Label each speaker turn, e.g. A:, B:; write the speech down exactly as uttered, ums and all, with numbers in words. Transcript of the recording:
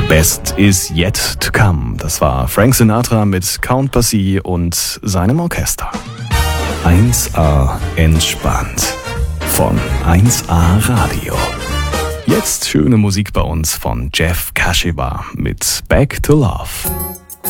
A: Best is yet to come. Das war Frank Sinatra mit Count Basie und seinem Orchester. eins A entspannt von eins A Radio. Jetzt schöne Musik bei uns von Jeff Kashiwa mit Back to Love.